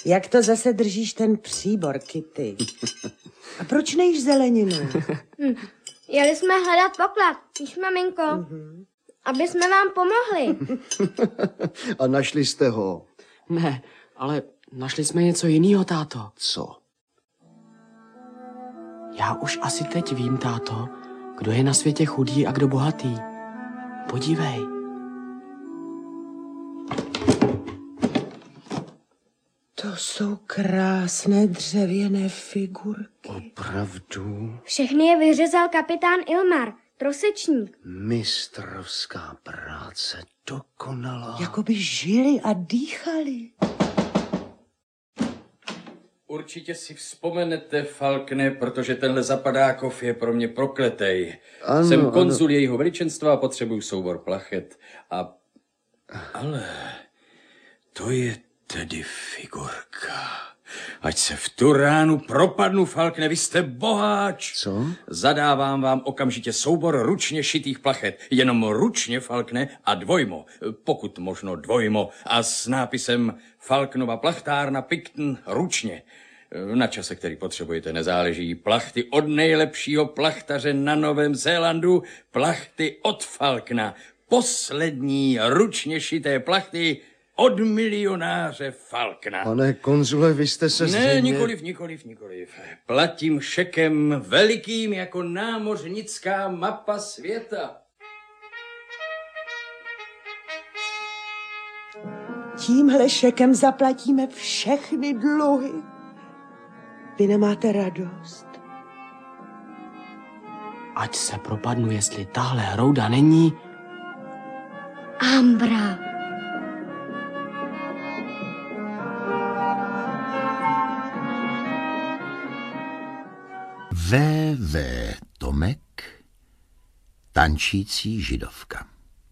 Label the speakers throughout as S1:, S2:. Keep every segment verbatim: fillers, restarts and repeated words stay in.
S1: Jak to zase držíš ten příbor, Kitty? A proč nejíš zeleninu?
S2: Hm. Jeli jsme hledat poklad, víš, maminko, mm-hmm. aby jsme vám pomohli.
S3: A našli jste ho?
S4: Ne, ale našli jsme něco jiného, táto.
S3: Co?
S4: Já už asi teď vím, táto, kdo je na světě chudý a kdo bohatý. Podívej.
S1: To jsou krásné dřevěné figurky.
S3: Opravdu?
S2: Všechny je vyřezal kapitán Ilmar, trosečník.
S3: Mistrovská práce, dokonalá.
S1: Jakoby žili a dýchali.
S5: Určitě si vzpomenete, Falkne, protože tenhle zapadákov je pro mě prokletej.
S3: Ano,
S5: Jsem konzul
S3: ano.
S5: jejího veličenstva a potřebuju soubor plachet. A... Ale... To je tedy figurka. Ať se v tu ránu propadnu, Falkne, vy jste boháč.
S3: Co?
S5: Zadávám vám okamžitě soubor ručně šitých plachet. Jenom ručně, Falkne, a dvojmo, pokud možno dvojmo, a s nápisem Falknova plachtárna Picton ručně. Na čase, který potřebujete, nezáleží. Plachty od nejlepšího plachtaře na Novém Zélandu, plachty od Falkna. Poslední ručně šité plachty od milionáře Falkna.
S3: Pane konzule, vy jste se zřejmě...
S5: Ne, nikoliv, nikoliv, nikoliv. Platím šekem velikým jako námořnická mapa světa.
S1: Tímhle šekem zaplatíme všechny dluhy. Vy nemáte radost?
S4: Ať se propadnu, jestli tahle hrouda není...
S2: Ambra.
S6: V V. Tomek, tančící židovka.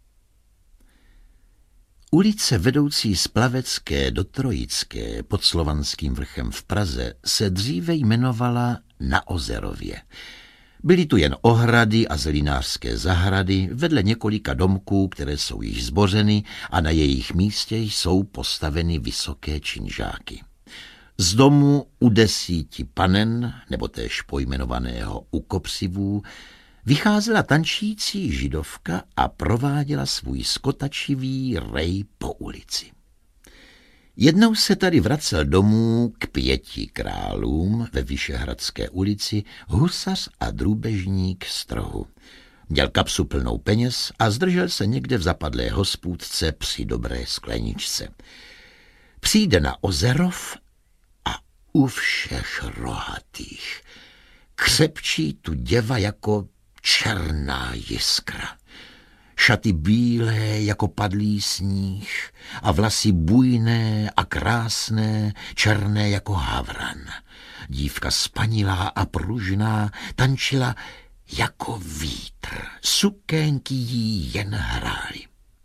S6: Ulice vedoucí z Plavecké do Trojické pod Slovanským vrchem v Praze se dříve jmenovala Na Ozerově. Byly tu jen ohrady a zelinářské zahrady vedle několika domků, které jsou již zbořeny a na jejich místě jsou postaveny vysoké činžáky. Z domu u desíti panen, nebo též pojmenovaného u kopřivů, vycházela tančící židovka a prováděla svůj skotačivý rej po ulici. Jednou se tady vracel domů k pěti králům ve Vyšehradské ulici husař a drůbežník z Trohu. Měl kapsu plnou peněz a zdržel se někde v zapadlé hospůdce při dobré skleničce. Přijde na Ozerov a u všech rohatých křepčí tu děva jako černá jiskra. Šaty bílé jako padlý sníh a vlasy bujné a krásné, černé jako havran. Dívka spanilá a pružná tančila jako vítr. Sukénky jí jen hrály.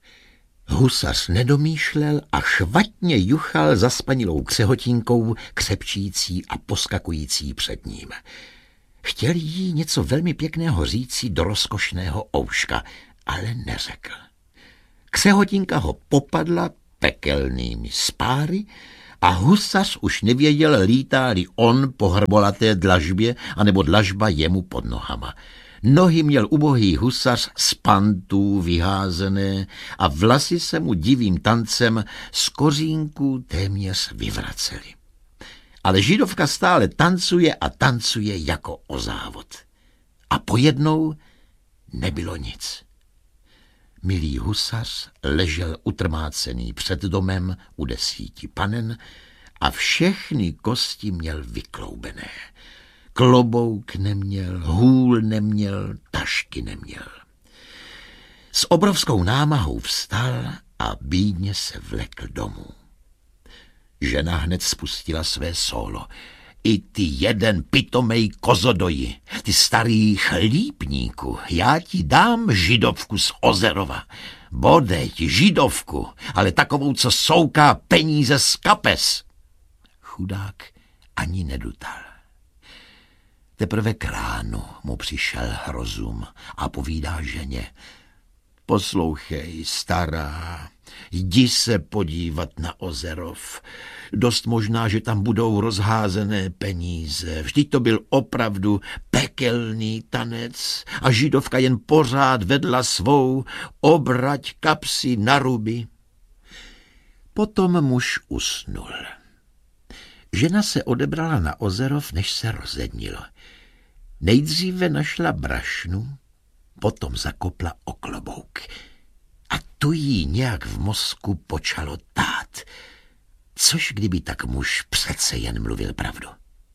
S6: Husař nedomýšlel a švatně juchal za spanilou křehotínkou, křepčící a poskakující před ním. Chtěl jí něco velmi pěkného říci do rozkošného ouška, ale neřekl. Křehotínka ho popadla pekelnými spáry a husař už nevěděl, lítá-li on po hrbolaté dlažbě, anebo dlažba jemu pod nohama. Nohy měl ubohý husař z pantů vyházené a vlasy se mu divým tancem z kořínků téměř vyvracely. Ale židovka stále tancuje a tancuje jako o závod. A pojednou nebylo nic. Milý husař ležel utrmácený před domem u desíti panen a všechny kosti měl vykloubené. Klobouk neměl, hůl neměl, tašky neměl. S obrovskou námahou vstal a bídně se vlekl domů. Žena hned spustila své sólo. I ty jeden pitomej kozodoji, ty starý chlípníku, já ti dám židovku z Ozerova. Bodej, židovku, ale takovou, co souká peníze z kapes. Chudák ani nedutal. Teprve k ránu mu přišel rozum a povídá ženě: Poslouchej, stará, jdi se podívat na Ozerov. Dost možná, že tam budou rozházené peníze. Vždyť to byl opravdu pekelný tanec a židovka jen pořád vedla svou obrať kapsy na ruby. Potom muž usnul. Žena se odebrala na Ozerov, než se rozednilo. Nejdříve našla brašnu, potom zakopla o klobouk. A tu jí nějak v mozku počalo tát. Což kdyby tak muž přece jen mluvil pravdu.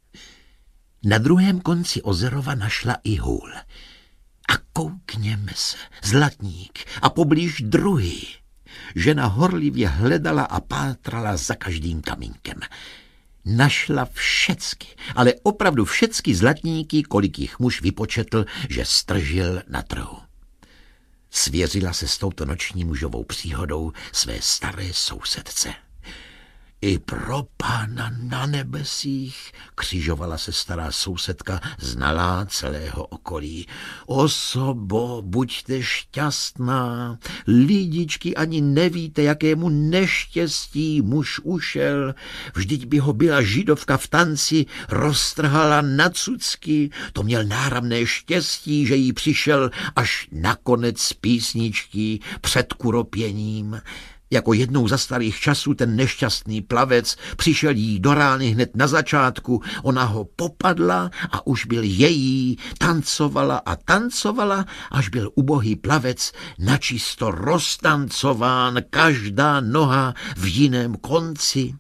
S6: Na druhém konci Ozerova našla i hůl. A koukněme se, zlatník a poblíž druhý. Žena horlivě hledala a pátrala za každým kamínkem. Našla všecky, ale opravdu všecky zlatníky, kolik jich muž vypočetl, že stržil na trhu. Svěřila se s touto noční mužovou příhodou své staré sousedce. I pro Pána na nebesích, křižovala se stará sousedka, znalá celého okolí. Osobo, buďte šťastná, lidičky, ani nevíte, jakému neštěstí muž ušel. Vždyť by ho byla židovka v tanci roztrhala na cucky. To měl náramné štěstí, že jí přišel až nakonec písničky před kuropěním. Jako jednou za starých časů ten nešťastný plavec přišel jí do rány hned na začátku, ona ho popadla a už byl její, tancovala a tancovala, až byl ubohý plavec načisto roztancován, každá noha v jiném konci.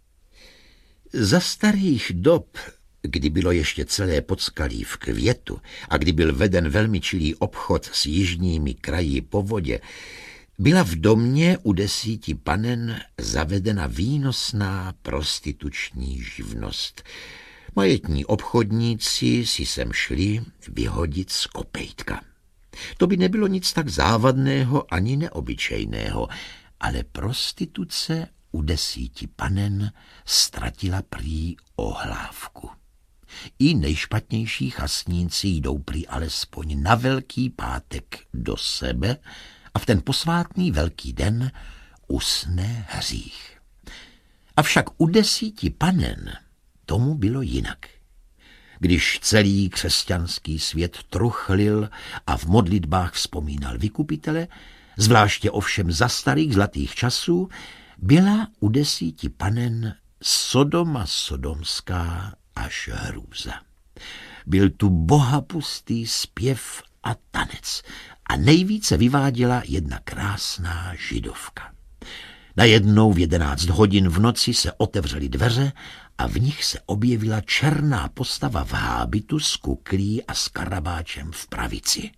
S6: Za starých dob, kdy bylo ještě celé Podskalí v květu a kdy byl veden velmi čilý obchod s jižními kraji po vodě, byla v domě u desíti panen zavedena výnosná prostituční živnost. Majetní obchodníci si sem šli vyhodit z kopejtka. To by nebylo nic tak závadného ani neobyčejného, ale prostituce u desíti panen ztratila prý ohlávku. I nejšpatnější chasníci jdou prý alespoň na Velký pátek do sebe a v ten posvátný velký den usne hřích. Avšak u desíti panen tomu bylo jinak. Když celý křesťanský svět truchlil a v modlitbách vzpomínal vykupitele, zvláště ovšem za starých zlatých časů, byla u desíti panen Sodoma sodomská až hrůza. Byl tu bohapustý zpěv a tanec a nejvíce vyváděla jedna krásná židovka. Najednou v jedenáct hodin v noci se otevřely dveře a v nich se objevila černá postava v hábitu s kuklí a s karabáčem v pravici.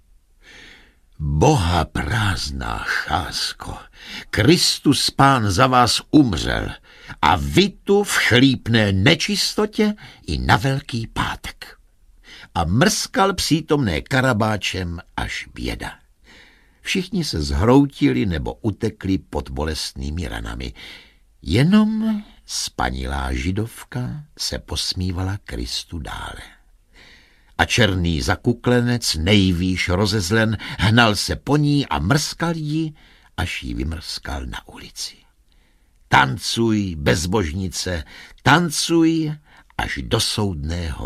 S6: Boha prázdná chásko, Kristus Pán za vás umřel a vy tu v chlípné nečistotě i na Velký pátek. A mrskal přítomné karabáčem až běda. Všichni se zhroutili nebo utekli pod bolestnými ranami. Jenom spanilá židovka se posmívala Kristu dále. A černý zakuklenec, nejvýš rozezlen, hnal se po ní a mrskal ji, až ji vymrskal na ulici. Tancuj, bezbožnice, tancuj až do soudného